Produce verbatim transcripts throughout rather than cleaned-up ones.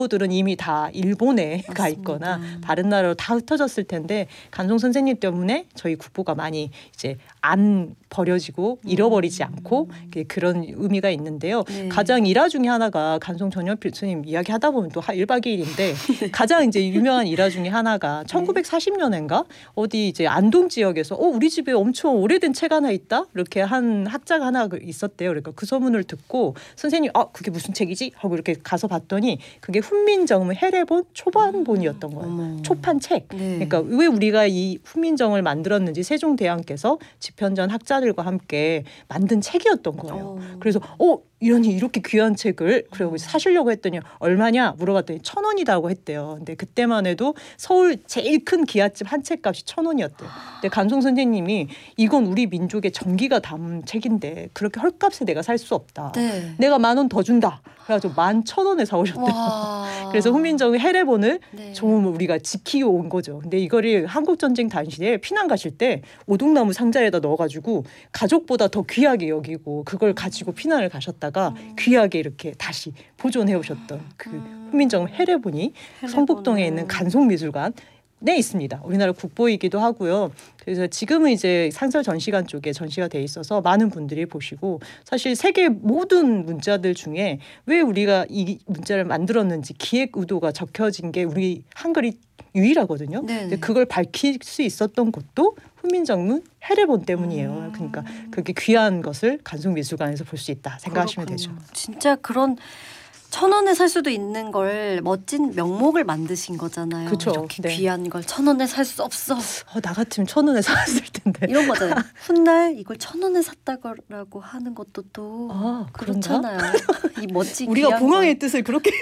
들은 이미 다 일본에 맞습니다. 가 있거나 다른 나라로 다 흩어졌을 텐데 간송 선생님 때문에 저희 국보가 많이 이제 안 버려지고 잃어버리지 않고 그런 의미가 있는데요. 네. 가장 일화 중에 하나가 간송 전엽 교수님 이야기하다 보면 또 일 박 이 일인데 가장 이제 유명한 일화 중에 하나가 천구백사십 년인가 어디 이제 안동 지역에서 어 우리 집에 엄청 오래된 책 하나 있다 이렇게 한 학자가 하나 있었대요. 그러니까 그 소문을 듣고 선생님 아 그게 무슨 책이지 하고 이렇게 가서 봤더니 그게 훈민정음 해례본 초반본이었던 거예요. 어머. 초판 책. 네. 그러니까 왜 우리가 이 훈민정음을 만들었는지 세종대왕께서 집현전 학자들과 함께 만든 책이었던 거예요. 어. 그래서 어 이러니 이렇게 귀한 책을 그리고 사시려고 했더니 얼마냐 물어봤더니 천 원이라고 했대요. 근데 그때만 해도 서울 제일 큰 기아집 한 책값이 천 원이었대요. 근데 간송 선생님이 이건 우리 민족의 정기가 담은 책인데 그렇게 헐값에 내가 살 수 없다. 네. 내가 만 원 더 준다. 그래가지고 만 천 원에 사오셨대요. 와. 그래서 훈민정음 해례본을 네. 좀 우리가 지키고 온 거죠. 근데 이거를 한국전쟁 당시에 피난 가실 때 오동나무 상자에다 넣어가지고 가족보다 더 귀하게 여기고 그걸 가지고 피난을 가셨다가 음. 귀하게 이렇게 다시 보존해 오셨던 그 음. 훈민정음 해례본이 성북동에 있는 간송미술관 네 있습니다. 우리나라 국보이기도 하고요. 그래서 지금은 이제 상설 전시관 쪽에 전시가 돼 있어서 많은 분들이 보시고 사실 세계 모든 문자들 중에 왜 우리가 이 문자를 만들었는지 기획 의도가 적혀진 게 우리 한글이 유일하거든요. 네네. 근데 그걸 밝힐 수 있었던 것도 훈민정음 해례본 때문이에요. 음. 그러니까 그게 귀한 것을 간송미술관에서 볼 수 있다 생각하시면 그렇군요. 되죠. 진짜 그런 천 원에 살 수도 있는 걸 멋진 명목을 만드신 거잖아요. 그쵸. 이렇게 네. 귀한 걸 천 원에 살 수 없어. 어, 나 같으면 천 원에 사왔을 텐데. 이런 거잖아요. 훗날 이걸 천 원에 샀다고 하는 것도 또 아, 그런가? 그렇잖아요. 이 멋진 우리가 귀한 봉황의 걸. 뜻을 그렇게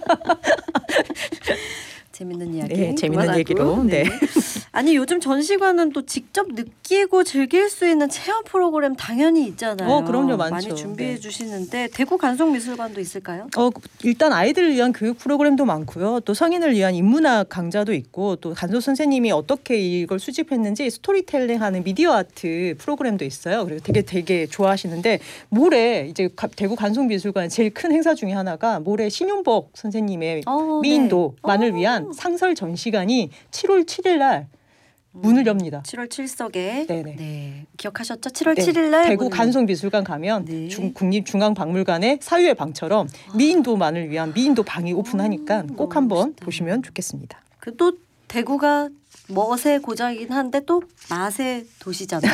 재밌는 이야기. 네, 재밌는 그만하고. 얘기로. 네. 아니 요즘 전시관은 또 직접 느끼고 즐길 수 있는 체험 프로그램 당연히 있잖아요. 어, 그럼요, 많죠. 많이 준비해 네. 주시는데 대구 간송미술관도 있을까요? 어, 일단 아이들을 위한 교육 프로그램도 많고요. 또 성인을 위한 인문학 강좌도 있고 또 간소 선생님이 어떻게 이걸 수집했는지 스토리텔링하는 미디어 아트 프로그램도 있어요. 그리고 되게 되게 좋아하시는데 모레 이제 대구 간송미술관 제일 큰 행사 중에 하나가 모레 신윤복 선생님의 어, 미인도만을 네. 위한 어. 상설 전시관이 칠월 칠일 날 문을 엽니다. 칠월 칠석에 네네. 네. 기억하셨죠? 칠월 네, 칠일 날 대구 문을- 간송미술관 가면 네. 중, 국립중앙박물관의 사유의 방처럼 미인도만을 위한 미인도 방이 오픈하니까 꼭 너무 한번 멋있다. 보시면 좋겠습니다. 그 또 대구가 멋의 고장이긴 한데 또 맛의 도시잖아요.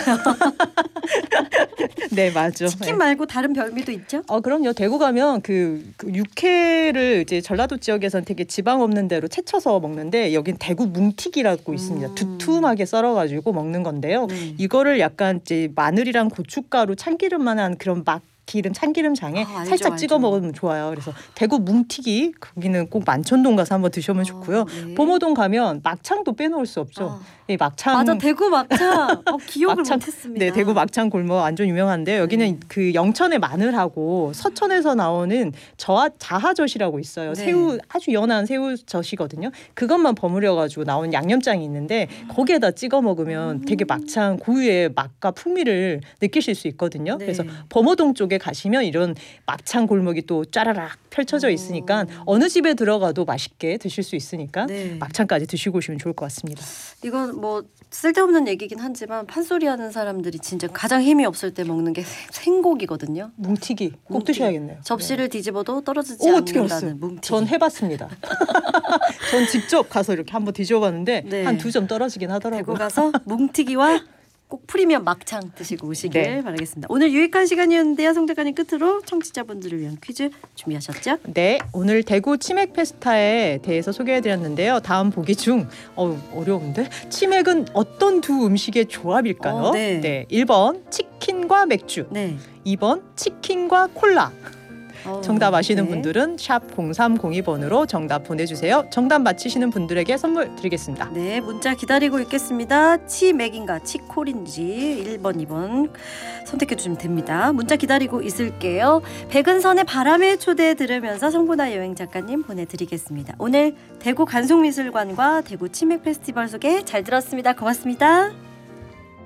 네, 맞죠. 치킨 네. 말고 다른 별미도 있죠? 어 그럼요. 대구 가면 그, 그 육회를 이제 전라도 지역에서는 되게 지방 없는 데로 채쳐서 먹는데 여긴 대구 뭉튀기라고 있습니다. 음. 두툼하게 썰어가지고 먹는 건데요. 네. 이거를 약간 이제 마늘이랑 고춧가루 참기름만한 그런 막 기름 참기름장에 아, 알죠, 살짝 찍어 알죠. 먹으면 좋아요. 그래서 대구 뭉튀기 거기는 꼭 만천동 가서 한번 드셔보면 좋고요. 네. 범어동 가면 막창도 빼놓을 수 없죠. 아. 이 막창 맞아 대구 막창. 어, 기억을 막창, 못했습니다. 네, 대구 막창 골목 완전 유명한데요. 여기는 네. 그 영천의 마늘하고 서천에서 나오는 저하 자하젓이라고 있어요. 네. 새우 아주 연한 새우젓이거든요. 그것만 버무려 가지고 나온 양념장이 있는데 거기에다 찍어 먹으면 되게 막창 고유의 맛과 풍미를 느끼실 수 있거든요. 네. 그래서 범어동 쪽에 가시면 이런 막창 골목이 또 짜라락 펼쳐져 있으니까 어느 집에 들어가도 맛있게 드실 수 있으니까 네. 막창까지 드시고 오시면 좋을 것 같습니다. 이건 뭐 쓸데없는 얘기긴 하지만 판소리하는 사람들이 진짜 가장 힘이 없을 때 먹는 게 생고기거든요. 뭉튀기 꼭 뭉튀기. 드셔야겠네요. 접시를 뒤집어도 떨어지지 오, 어떻게 않는다는 알았어요? 뭉튀기. 전 해봤습니다. 전 직접 가서 이렇게 한번 뒤져봤는데 네. 한 두 점 떨어지긴 하더라고요. 대구 가서 뭉튀기와 꼭 프리미엄 막창 드시고 오시길 네. 바라겠습니다. 오늘 유익한 시간이었는데요. 송 작가님 끝으로 청취자분들을 위한 퀴즈 준비하셨죠? 네, 오늘 대구 치맥 페스타에 대해서 소개해드렸는데요. 다음 보기 중 어, 어려운데 치맥은 어떤 두 음식의 조합일까요? 어, 네. 일 번 치킨과 맥주, 네. 이 번 치킨과 콜라. 어, 정답 아시는 네. 분들은 샵 공삼공이 번으로 정답 보내주세요. 정답 맞히시는 분들에게 선물 드리겠습니다. 네, 문자 기다리고 있겠습니다. 치맥인가 치콜인지 일 번, 이 번 선택해 주시면 됩니다. 문자 기다리고 있을게요. 백은선의 바람의 초대 들으면서 성분화 여행 작가님 보내드리겠습니다. 오늘 대구 간송미술관과 대구 치맥 페스티벌 소개 잘 들었습니다. 고맙습니다.